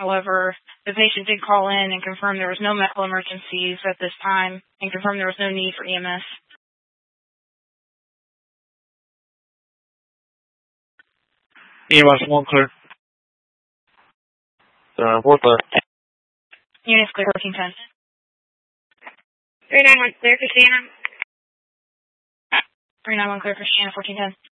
However, the patient did call in and confirm there was no medical emergencies at this time and confirm there was no need for EMS. EMS 1 clear. Fourth left. Units clear, 1410. 391 clear, Christiana. 391 clear, Christiana, 1410.